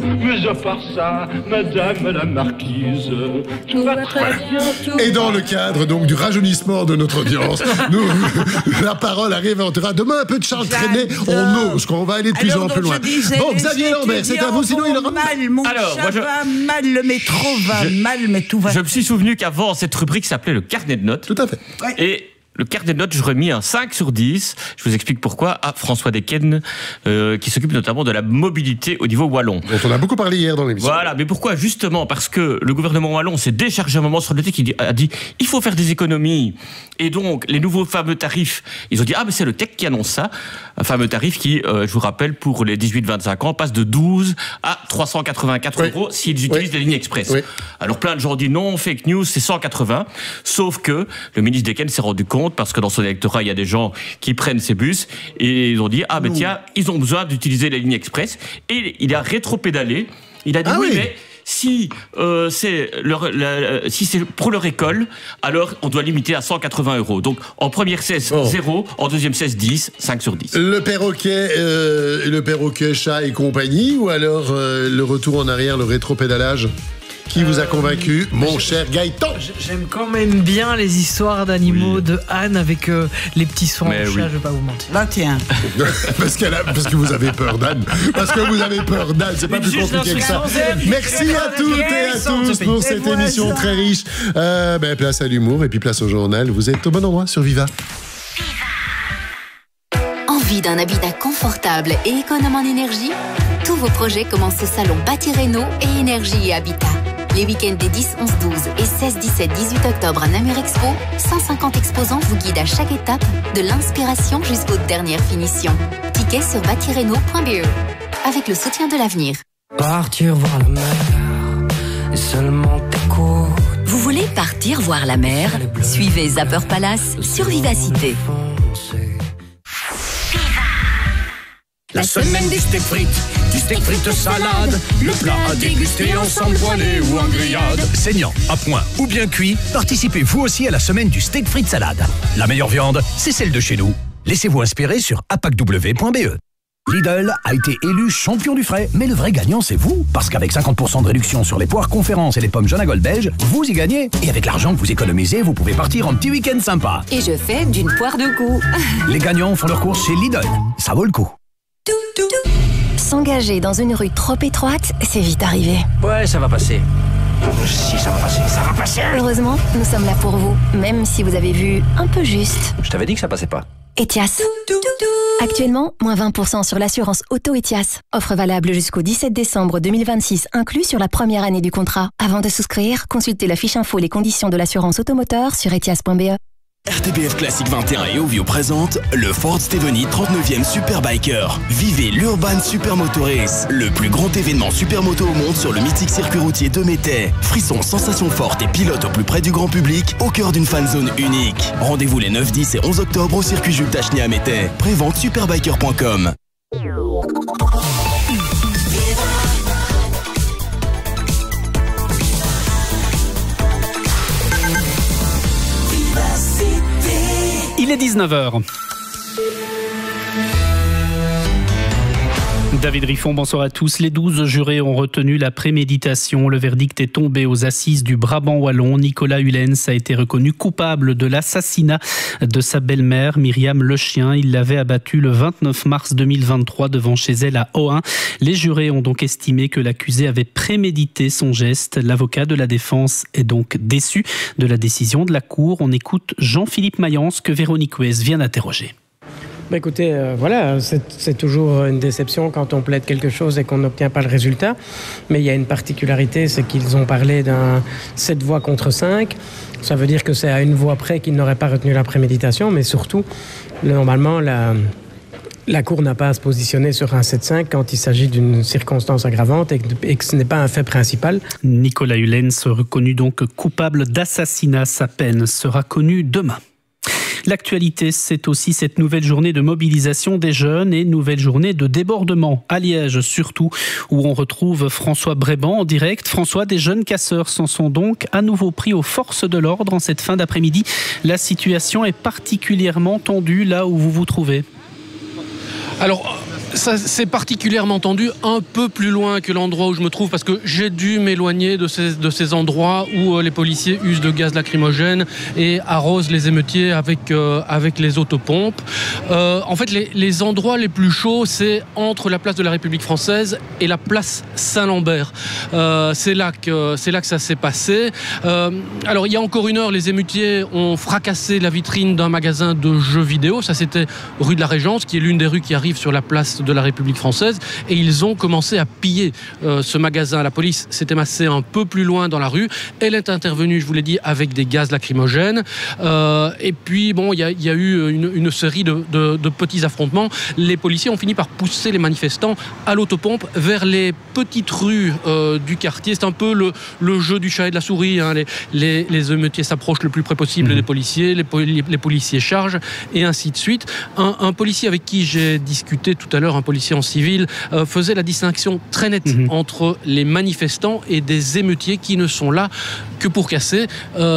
Mais à part ça, madame la marquise, tout va très bien. Et dans le cadre donc du rajeunissement de notre audience, la parole arrivera demain, un peu de Charles Trenet, on ose, qu'on va aller de plus en plus loin. Bon, Xavier Lambert, c'est à vous, sinon il aura mal, mon chat va mal, le métro va mal, mais tout va. Je me suis souvenu qu'avant, cette rubrique s'appelait le carnet de notes. Tout à fait. Ouais. Et le carnet de notes, je remis un 5 sur 10. Je vous explique pourquoi. À François Desquesnes, qui s'occupe notamment de la mobilité au niveau wallon. Dont on a beaucoup parlé hier dans l'émission. Voilà, mais pourquoi? Justement parce que le gouvernement wallon s'est déchargé un moment sur le thé qui a dit il faut faire des économies. Et donc, les nouveaux fameux tarifs, ils ont dit mais c'est le TEC qui annonce ça. Un fameux tarif qui, je vous rappelle, pour les 18-25 ans, passe de 12 à 384 euros s'ils utilisent les lignes express. Oui. Alors plein de gens disent non, fake news, c'est 180. Sauf que le ministre Desquesnes s'est rendu compte, parce que dans son électorat, il y a des gens qui prennent ces bus, et ils ont dit tiens, ils ont besoin d'utiliser les lignes express. Et il a rétro-pédalé. Il a dit mais si c'est pour leur école, alors on doit limiter à 180 euros. Donc en première cesse 0, en deuxième cesse 10, 5 sur 10. Le perroquet chat et compagnie, ou alors le retour en arrière, le rétro-pédalage? Qui vous a convaincu, mon cher Gaëtan? J'aime quand même bien les histoires d'animaux de Anne avec les petits soins en chat, je vais pas vous mentir. Là, tiens. parce que vous avez peur d'Anne. Parce que vous avez peur d'Anne, c'est pas plus compliqué que ça. Merci à toutes et à tous pour cette émission très riche. Place à l'humour et puis place au journal. Vous êtes au bon endroit sur Viva. Envie d'un habitat confortable et économe en énergie? Tous vos projets commencent au salon Bâti Réno et Énergie et Habitat. Les week-ends des 10, 11, 12 et 16, 17, 18 octobre à Namur Expo, 150 exposants vous guident à chaque étape, de l'inspiration jusqu'aux dernières finitions. Tickets sur batireno.be. Avec le soutien de l'avenir. Partir voir la mer, et seulement t'écoute. Vous voulez partir voir la mer? Suivez Zapper Palace sur Vivacité. La semaine des steaks frites, du steak frites salade, le plat à déguster ensemble poêlé ou en grillade. Saignant, à point ou bien cuit, participez vous aussi à la semaine du steak frites salade. La meilleure viande, c'est celle de chez nous. Laissez-vous inspirer sur apacw.be. Lidl a été élu champion du frais, mais le vrai gagnant c'est vous, parce qu'avec 50% de réduction sur les poires Conférence et les pommes Jonagol belge, vous y gagnez. Et avec l'argent que vous économisez, vous pouvez partir en petit week-end sympa. Et je fais d'une poire deux coups. Les gagnants font leur course chez Lidl, ça vaut le coup. S'engager dans une rue trop étroite, c'est vite arrivé. Ouais, ça va passer. Si, ça va passer, ça va passer. Heureusement, nous sommes là pour vous, même si vous avez vu un peu juste. Je t'avais dit que ça passait pas. Etias. Actuellement, moins 20% sur l'assurance auto Etias. Offre valable jusqu'au 17 décembre 2026, inclus sur la première année du contrat. Avant de souscrire, consultez la fiche info les conditions de l'assurance automoteur sur etias.be. RTBF Classique 21 et Ovio présente le Ford Steveny 39e Superbiker. Vivez l'Urban Supermoto Race, le plus grand événement supermoto au monde sur le mythique circuit routier de Métais. Frissons, sensations fortes et pilotes au plus près du grand public, au cœur d'une fan zone unique. Rendez-vous les 9, 10 et 11 octobre au circuit Jules Tacheny à Métais. Prévente superbiker.com. Il est 19h. David Riffon, bonsoir à tous. Les 12 jurés ont retenu la préméditation. Le verdict est tombé aux assises du Brabant wallon. Nicolas Hulens a été reconnu coupable de l'assassinat de sa belle-mère, Myriam Lechien. Il l'avait abattue le 29 mars 2023 devant chez elle à Ohain. Les jurés ont donc estimé que l'accusé avait prémédité son geste. L'avocat de la défense est donc déçu de la décision de la Cour. On écoute Jean-Philippe Mayence que Véronique Ouez vient d'interroger. Écoutez, voilà, c'est toujours une déception quand on plaide quelque chose et qu'on n'obtient pas le résultat. Mais il y a une particularité, c'est qu'ils ont parlé d'un 7 voix contre 5. Ça veut dire que c'est à une voix près qu'ils n'auraient pas retenu la préméditation. Mais surtout, normalement, la Cour n'a pas à se positionner sur un 7-5 quand il s'agit d'une circonstance aggravante et que ce n'est pas un fait principal. Nicolas Hulens, reconnu donc coupable d'assassinat, sa peine sera connue demain. L'actualité, c'est aussi cette nouvelle journée de mobilisation des jeunes et nouvelle journée de débordement à Liège surtout, où on retrouve François Bréban en direct. François, des jeunes casseurs s'en sont donc à nouveau pris aux forces de l'ordre en cette fin d'après-midi. La situation est particulièrement tendue là où vous vous trouvez. Alors, Ça, c'est particulièrement tendu un peu plus loin que l'endroit où je me trouve, parce que j'ai dû m'éloigner de ces endroits où les policiers usent de gaz lacrymogène et arrosent les émeutiers avec les autopompes. En fait, les endroits les plus chauds, c'est entre la place de la République française et la place Saint-Lambert. C'est là que ça s'est passé. Alors, il y a encore une heure, les émeutiers ont fracassé la vitrine d'un magasin de jeux vidéo. Ça, c'était rue de la Régence, qui est l'une des rues qui arrive sur la place de la République française. Et ils ont commencé à piller ce magasin. La police s'était massée un peu plus loin dans la rue. Elle est intervenue, je vous l'ai dit, avec des gaz lacrymogènes. Et puis, bon, il y a eu une série de petits affrontements. Les policiers ont fini par pousser les manifestants à l'autopompe vers les petites rues du quartier. C'est un peu le jeu du chat et de la souris. Hein. Les émeutiers s'approchent le plus près possible des policiers, les policiers chargent, et ainsi de suite. Un policier avec qui j'ai discuté tout à l'heure, un policier en civil, faisait la distinction très nette entre les manifestants et des émeutiers qui ne sont là que pour casser.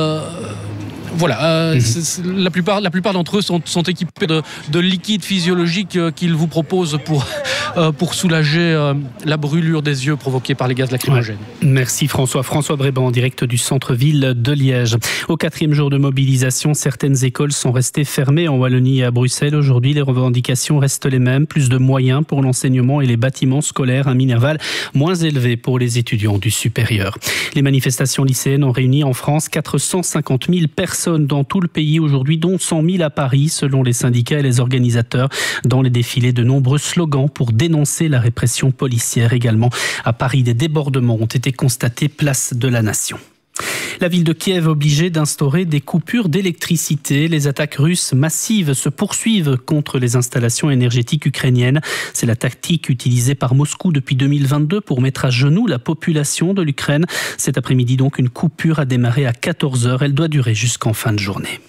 Voilà, la plupart d'entre eux sont équipés de liquide physiologique qu'ils vous proposent pour soulager la brûlure des yeux provoquée par les gaz lacrymogènes. Ouais. Merci François Bréban en direct du centre-ville de Liège. Au 4e jour de mobilisation, certaines écoles sont restées fermées en Wallonie et à Bruxelles. Aujourd'hui, les revendications restent les mêmes. Plus de moyens pour l'enseignement et les bâtiments scolaires. Un minerval moins élevé pour les étudiants du supérieur. Les manifestations lycéennes ont réuni en France 450 000 personnes dans tout le pays aujourd'hui, dont 100 000 à Paris, selon les syndicats et les organisateurs. Dans les défilés, de nombreux slogans pour dénoncer la répression policière. Également, à Paris, des débordements ont été constatés place de la Nation. La ville de Kiev obligée d'instaurer des coupures d'électricité. Les attaques russes massives se poursuivent contre les installations énergétiques ukrainiennes. C'est la tactique utilisée par Moscou depuis 2022 pour mettre à genoux la population de l'Ukraine. Cet après-midi, donc, une coupure a démarré à 14h. Elle doit durer jusqu'en fin de journée.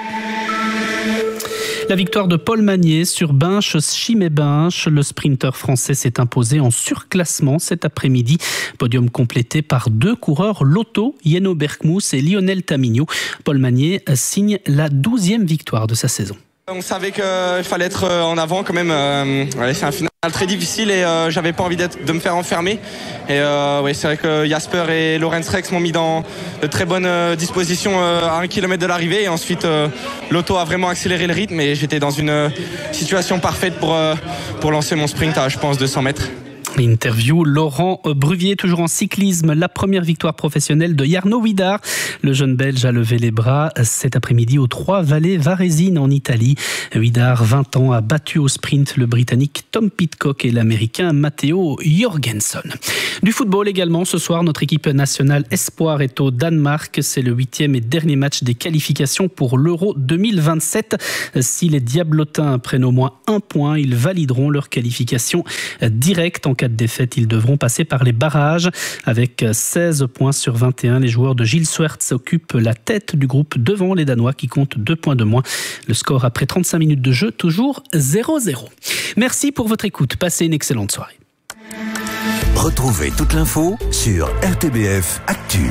La victoire de Paul Magnier sur Binche-Chimay-Binche. Le sprinter français s'est imposé en surclassement cet après-midi. Podium complété par 2 coureurs Lotto, Yeno Berkmous et Lionel Tamigno. Paul Magnier signe la 12e victoire de sa saison. On savait qu'il fallait être en avant quand même. C'est un final très difficile et j'avais pas envie de me faire enfermer. Et c'est vrai que Jasper et Lorenz Rex m'ont mis dans de très bonnes dispositions à 1 kilomètre de l'arrivée. Et ensuite, l'auto a vraiment accéléré le rythme et j'étais dans une situation parfaite pour lancer mon sprint à, je pense, 200 mètres. Interview Laurent Bruvier, toujours en cyclisme, la première victoire professionnelle de Jarno Huidar. Le jeune Belge a levé les bras cet après-midi aux 3 Vallées Varesines en Italie. Huidar, 20 ans, a battu au sprint le Britannique Tom Pidcock et l'Américain Matteo Jorgensen. Du football également, ce soir, notre équipe nationale Espoir est au Danemark. C'est le 8e et dernier match des qualifications pour l'Euro 2027. Si les Diablotins prennent au moins 1 point, ils valideront leur qualification directe. En cas de défaite, ils devront passer par les barrages. Avec 16 points sur 21, les joueurs de Gilles Swerts occupent la tête du groupe devant les Danois qui comptent 2 points de moins. Le score après 35 minutes de jeu, toujours 0-0. Merci pour votre écoute. Passez une excellente soirée. Retrouvez toute l'info sur RTBF Actu.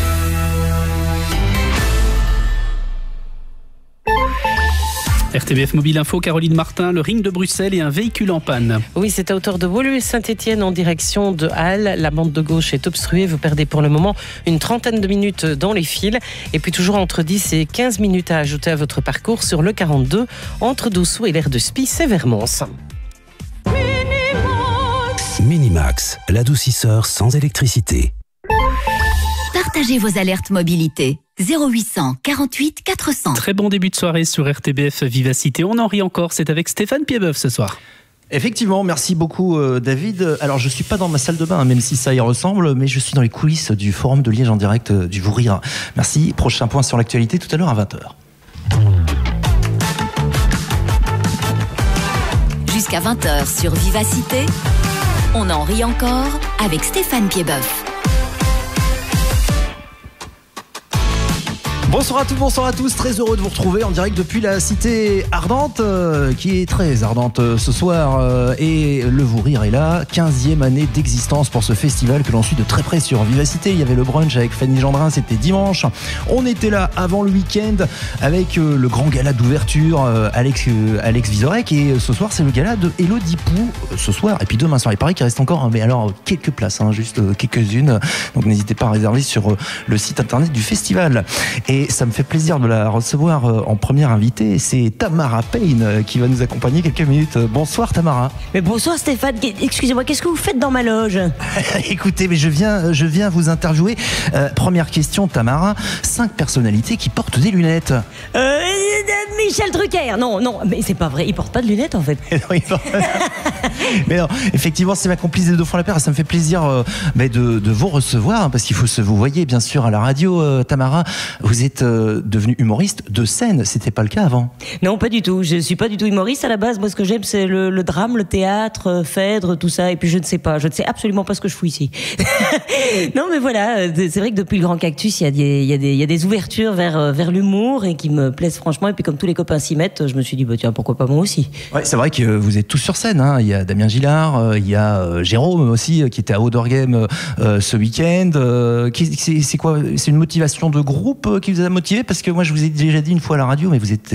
RTBF Mobile Info, Caroline Martin, le ring de Bruxelles et un véhicule en panne. Oui, c'est à hauteur de Woluwe-Saint-Étienne en direction de Halle. La bande de gauche est obstruée. Vous perdez pour le moment une trentaine de minutes dans les fils. Et puis toujours entre 10 et 15 minutes à ajouter à votre parcours sur le 42 entre Doussou et l'aire de Spies et Vermons. Minimax, l'adoucisseur sans électricité. Partagez vos alertes mobilité. 0800 48 400. Très bon début de soirée sur RTBF Vivacité. On en rit encore, c'est avec Stéphane Piedboeuf ce soir. Effectivement, merci beaucoup David. Alors je ne suis pas dans ma salle de bain, même si ça y ressemble, mais je suis dans les coulisses du forum de Liège en direct du Vous Rire. Merci, prochain point sur l'actualité tout à l'heure à 20h. Jusqu'à 20h sur Vivacité, on en rit encore avec Stéphane Piedboeuf. Bonsoir à toutes, bonsoir à tous, très heureux de vous retrouver en direct depuis la cité ardente, qui est très ardente ce soir, et le Vous Rire est là, 15e année d'existence pour ce festival que l'on suit de très près sur Vivacité. Il y avait le brunch avec Fanny Gendrin, c'était dimanche, on était là avant le week-end avec le grand gala d'ouverture, Alex Vizorek, et ce soir c'est le gala de Elodie Pou, ce soir, et puis demain soir, il paraît qu'il reste encore, mais alors quelques places, juste quelques-unes, donc n'hésitez pas à réserver sur le site internet du festival. Et ça me fait plaisir de la recevoir en première invitée. C'est Tamara Payne qui va nous accompagner quelques minutes. Bonsoir Tamara. Mais bonsoir Stéphane. Excusez-moi, qu'est-ce que vous faites dans ma loge? Écoutez, mais je viens vous interviewer. Première question Tamara. 5 personnalités qui portent des lunettes. Michel Drucker. Non, mais c'est pas vrai. Il porte pas de lunettes en fait. Mais non, effectivement, c'est ma complice des Deux Francs la Paire. Ça me fait plaisir de vous recevoir, parce qu'il faut vous voyez bien sûr à la radio, Tamara. Vous êtes devenue humoriste de scène. C'était pas le cas avant? Non, pas du tout. Je suis pas du tout humoriste à la base. Moi, ce que j'aime, c'est le drame, le théâtre, Phèdre, tout ça. Et puis je ne sais absolument pas ce que je fous ici. Non, mais voilà. C'est vrai que depuis le Grand Cactus, il y a des ouvertures vers l'humour et qui me plaisent franchement. Et puis comme tous les copains s'y mettent, je me suis dit tiens, pourquoi pas moi aussi. Ouais, c'est vrai que vous êtes tous sur scène. Il y a Damien Gillard, il y a Jérôme aussi qui était à Outdoor Game ce week-end. C'est quoi? C'est une motivation de groupe qui vous a motivé? Parce que moi je vous ai déjà dit une fois à la radio, mais vous êtes,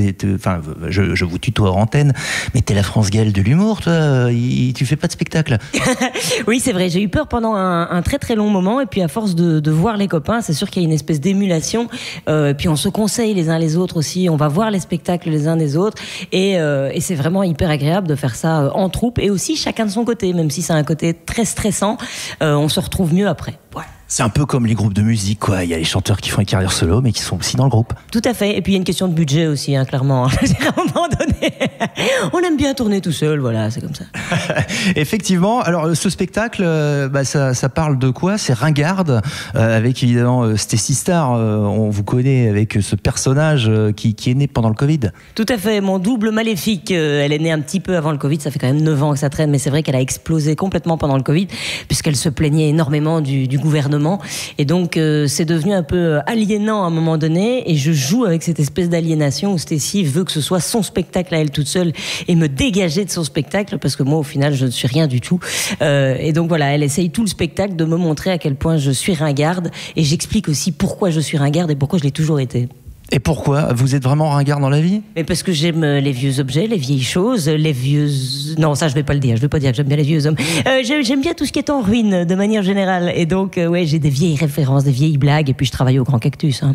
je vous tutoie hors antenne, mais t'es la France Gall de l'humour, toi. Tu fais pas de spectacle. Oui, c'est vrai. J'ai eu peur pendant un très très long moment, et puis à force de voir les copains, c'est sûr qu'il y a une espèce d'émulation. Et puis on se conseille les uns les autres aussi. On va voir les spectacles les uns des autres, et c'est vraiment hyper agréable de faire ça en troupe, et aussi chacun de son côté, même si c'est un côté très stressant, on se retrouve mieux après. Ouais. C'est un peu comme les groupes de musique, quoi. Il y a les chanteurs qui font une carrière solo, mais qui sont aussi dans le groupe. Tout à fait. Et puis il y a une question de budget aussi, clairement. À un moment donné, on aime bien tourner tout seul, voilà, c'est comme ça. Effectivement. Alors, ce spectacle, ça parle de quoi? C'est Ringarde, avec évidemment Stécie Star. On vous connaît avec ce personnage qui est né pendant le Covid. Tout à fait. Mon double maléfique, elle est née un petit peu avant le Covid. Ça fait quand même 9 ans que ça traîne, mais c'est vrai qu'elle a explosé complètement pendant le Covid, puisqu'elle se plaignait énormément du gouvernement. Et donc c'est devenu un peu aliénant à un moment donné, et je joue avec cette espèce d'aliénation où Stécie veut que ce soit son spectacle à elle toute seule et me dégager de son spectacle, parce que moi au final je ne suis rien du tout, et donc voilà, elle essaye tout le spectacle de me montrer à quel point je suis ringarde, et j'explique aussi pourquoi je suis ringarde et pourquoi je l'ai toujours été. Et pourquoi? Vous êtes vraiment ringard dans la vie? Mais parce que j'aime les vieux objets, les vieilles choses, les vieux... Non, ça je vais pas le dire, je vais pas dire que j'aime bien les vieux hommes. J'aime bien tout ce qui est en ruine, de manière générale. Et donc, ouais, j'ai des vieilles références, des vieilles blagues, et puis je travaille au Grand Cactus.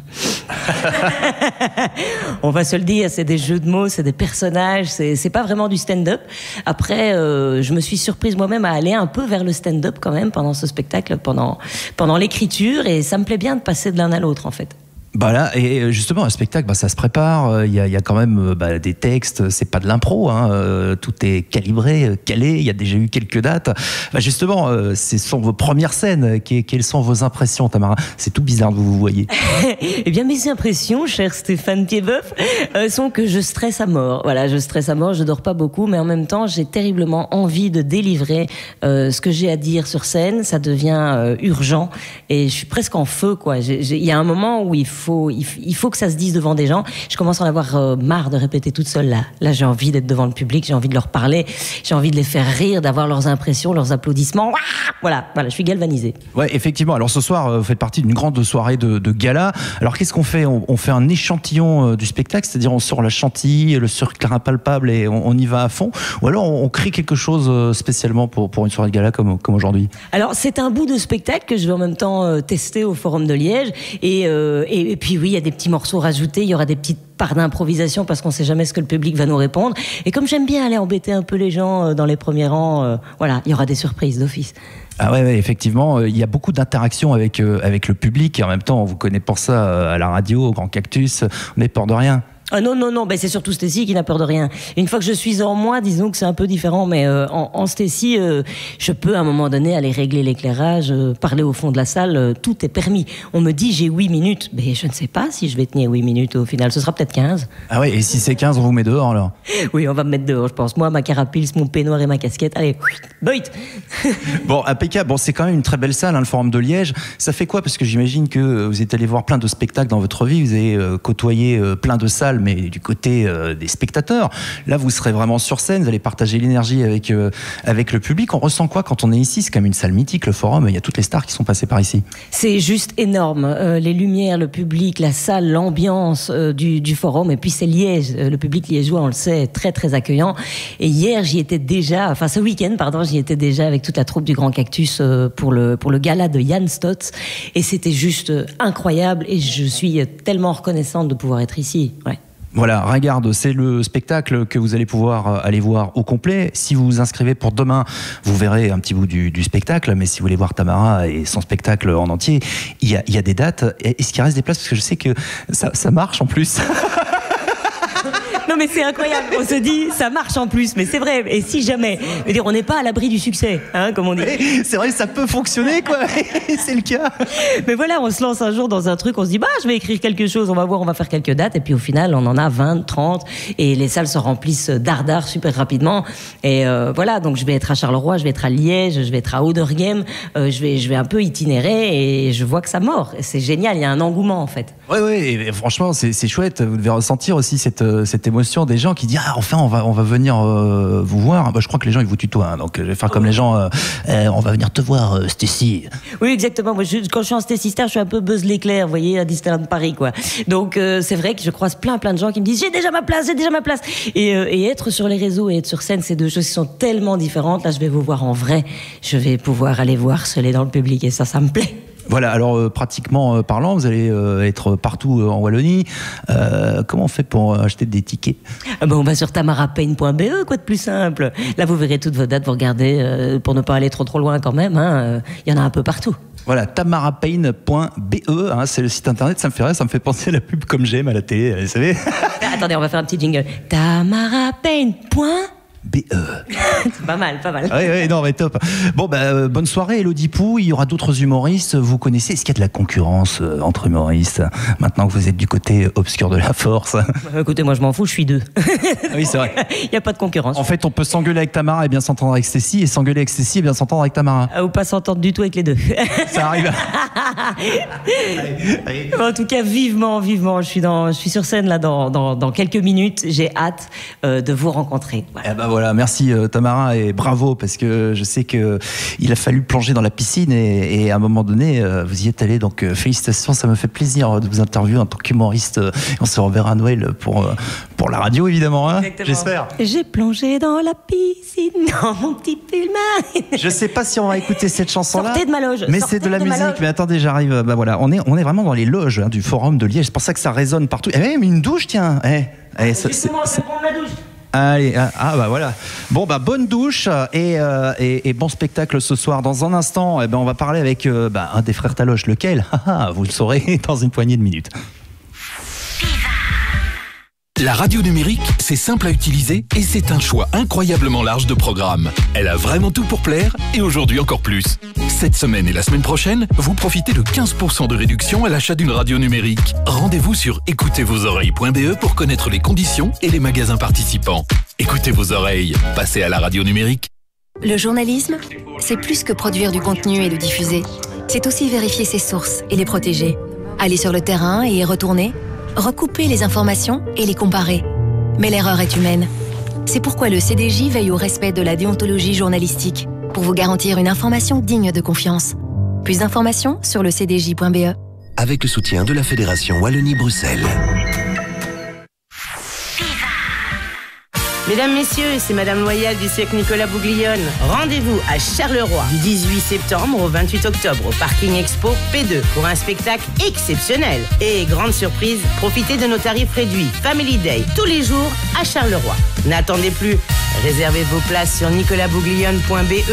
On va se le dire, c'est des jeux de mots, c'est des personnages, c'est pas vraiment du stand-up. Après, je me suis surprise moi-même à aller un peu vers le stand-up quand même pendant ce spectacle, pendant l'écriture, et ça me plaît bien de passer de l'un à l'autre en fait. Là, et justement, un spectacle, ça se prépare. Il y a quand même des textes. C'est pas de l'impro. Tout est calibré, calé. Il y a déjà eu quelques dates. Justement, ce sont vos premières scènes. Quelles sont vos impressions, Tamara? C'est tout bizarre de vous voyez. Eh bien, mes impressions, cher Stéphane Piedboeuf, sont que je stresse à mort. Voilà, je stresse à mort. Je dors pas beaucoup, mais en même temps, j'ai terriblement envie de délivrer ce que j'ai à dire sur scène. Ça devient urgent, et je suis presque en feu, quoi. Il y a un moment où il faut que ça se dise devant des gens. Je commence à en avoir marre de répéter toute seule là. Là, j'ai envie d'être devant le public, j'ai envie de leur parler, j'ai envie de les faire rire, d'avoir leurs impressions, leurs applaudissements. Voilà, je suis galvanisée. Ouais, effectivement. Alors ce soir, vous faites partie d'une grande soirée de gala. Alors qu'est-ce qu'on fait? On fait un échantillon du spectacle, c'est-à-dire on sort la chantilly, le sucre impalpable, et on y va à fond. Ou alors on crée quelque chose spécialement pour une soirée de gala comme aujourd'hui? Alors c'est un bout de spectacle que je vais en même temps tester au Forum de Liège, et puis oui, il y a des petits morceaux rajoutés, il y aura des petites parts d'improvisation parce qu'on ne sait jamais ce que le public va nous répondre. Et comme j'aime bien aller embêter un peu les gens dans les premiers rangs, il y aura des surprises d'office. Ah ouais, effectivement, il y a beaucoup d'interactions avec le public, et en même temps, on vous connaît pour ça à la radio, au Grand Cactus, on n'est peur de rien. Ah non, ben c'est surtout Stécie qui n'a peur de rien. Une fois que je suis en moi, disons que c'est un peu différent, mais en Stécie, je peux à un moment donné aller régler l'éclairage, parler au fond de la salle, tout est permis. On me dit j'ai 8 minutes, mais je ne sais pas si je vais tenir 8 minutes au final, ce sera peut-être 15. Ah ouais, et si c'est 15, on vous met dehors alors? Oui, on va me mettre dehors, je pense. Moi, ma carapace, mon peignoir et ma casquette, allez, boit. Bon, impeccable. Bon, c'est quand même une très belle salle, hein, le Forum de Liège. Ça fait quoi? Parce que j'imagine que vous êtes allé voir plein de spectacles dans votre vie, vous avez côtoyé plein de salles, mais du côté des spectateurs. Là, vous serez vraiment sur scène, vous allez partager l'énergie avec le public. On ressent quoi quand on est ici? C'est quand même une salle mythique, le Forum. Il y a toutes les stars qui sont passées par ici. C'est juste énorme. Les lumières, le public, la salle, l'ambiance du Forum. Et puis c'est Liège. Le public liégeois, on le sait, très très accueillant. Et hier, ce week-end, j'y étais déjà avec toute la troupe du Grand Cactus pour le gala de Jan Stotz. Et c'était juste incroyable. Et je suis tellement reconnaissante de pouvoir être ici. Ouais. Voilà, Ringarde, c'est le spectacle que vous allez pouvoir aller voir au complet. Si vous vous inscrivez pour demain, vous verrez un petit bout du spectacle. Mais si vous voulez voir Tamara et son spectacle en entier, il y a des dates. Est-ce qu'il reste des places? Parce que je sais que ça marche en plus. Non mais c'est incroyable, on se dit ça marche en plus, mais c'est vrai, et si jamais, je veux dire, on n'est pas à l'abri du succès, hein, comme on dit. C'est vrai, ça peut fonctionner quoi, c'est le cas. Mais voilà, on se lance un jour dans un truc, on se dit je vais écrire quelque chose, on va voir, on va faire quelques dates, et puis au final on en a 20, 30, et les salles se remplissent dardard super rapidement, et voilà, donc je vais être à Charleroi, je vais être à Liège, je vais être à Ouderghem, je vais un peu itinérer, et je vois que ça mord, c'est génial, il y a un engouement en fait. Oui, et franchement c'est chouette, vous devez ressentir aussi cette émotion des gens qui disent enfin on va venir vous voir. Je crois que les gens ils vous tutoient, hein, donc je vais faire comme les gens, on va venir te voir Stécie. Oui exactement, moi quand je suis en Stécie Star je suis un peu Buzz l'éclair, vous voyez, à Disneyland Paris quoi. Donc c'est vrai que je croise plein de gens qui me disent j'ai déjà ma place et être sur les réseaux et être sur scène, c'est deux choses qui sont tellement différentes. Là je vais vous voir en vrai, je vais pouvoir aller vous harceler dans le public et ça me plaît. Voilà, alors pratiquement parlant, vous allez être partout en Wallonie. Comment on fait pour acheter des tickets? On va sur tamarapayne.be, quoi de plus simple. Là, vous verrez toutes vos dates, vous regardez, pour ne pas aller trop loin quand même. Il y en a un peu partout. Voilà, tamarapayne.be, hein, c'est le site internet, ça me fait rire, ça me fait penser à la pub Comme J'aime à la télé, vous savez. Attendez, on va faire un petit jingle. tamarapayne.be. C'est pas mal. Oui, non, mais top. Bon, bonne soirée, Elodie Pou. Il y aura d'autres humoristes. Vous connaissez, est-ce qu'il y a de la concurrence entre humoristes maintenant que vous êtes du côté obscur de la force? Écoutez, moi je m'en fous, je suis deux. Oui, c'est vrai. Il n'y a pas de concurrence. En fait, on peut s'engueuler avec Tamara et bien s'entendre avec Stécie, et s'engueuler avec Stécie et bien s'entendre avec Tamara. Ou pas s'entendre du tout avec les deux. Ça arrive. Allez. En tout cas, vivement. Je suis sur scène là dans quelques minutes. J'ai hâte de vous rencontrer. Voilà. Voilà, merci Tamara et bravo, parce que je sais que il a fallu plonger dans la piscine et à un moment donné vous y êtes allé, donc félicitations, ça me fait plaisir de vous interviewer en tant qu'humoriste. On se reverra à Noël pour la radio évidemment, hein, j'espère. J'ai plongé dans la piscine dans mon petit pull marine. Je sais pas si on va écouter cette chanson là. Sortez de ma loge. Mais c'est de la musique. Mais attendez, j'arrive. Voilà, on est vraiment dans les loges hein, du Forum de Liège. C'est pour ça que ça résonne partout. Mais une douche, tiens. Justement, je vais prendre ma douche. Allez, voilà. Bon, bonne douche et bon spectacle ce soir. Dans un instant, on va parler avec un des frères Taloche. Lequel? Vous le saurez dans une poignée de minutes. La radio numérique, c'est simple à utiliser et c'est un choix incroyablement large de programmes. Elle a vraiment tout pour plaire et aujourd'hui encore plus. Cette semaine et la semaine prochaine, vous profitez de 15% de réduction à l'achat d'une radio numérique. Rendez-vous sur écoutezvosoreilles.be pour connaître les conditions et les magasins participants. Écoutez vos oreilles, passez à la radio numérique. Le journalisme, c'est plus que produire du contenu et le diffuser. C'est aussi vérifier ses sources et les protéger. Aller sur le terrain et y retourner. Recouper les informations et les comparer. Mais l'erreur est humaine. C'est pourquoi le CDJ veille au respect de la déontologie journalistique, pour vous garantir une information digne de confiance. Plus d'informations sur le cdj.be. Avec le soutien de la Fédération Wallonie-Bruxelles. Mesdames, Messieurs, c'est Madame Loyal du cirque Nicolas Bouglione. Rendez-vous à Charleroi du 18 septembre au 28 octobre au Parking Expo P2 pour un spectacle exceptionnel. Et grande surprise, profitez de nos tarifs réduits Family Day tous les jours à Charleroi. N'attendez plus, réservez vos places sur nicolasbouglione.be.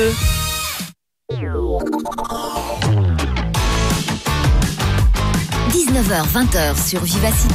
19h-20h sur Vivacité.